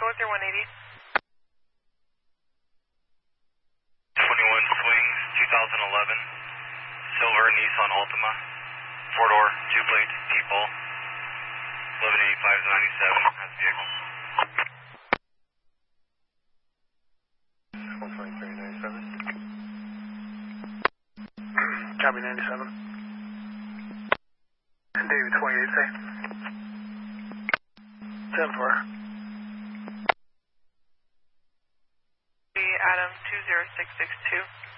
with your 180? 21 Swings, 2011, silver Nissan Altima, 4-door, 2-plate, people, 1185 to 97, has vehicle. 12397. Copy 97. And David 28, say. 10-4. Adam 20662.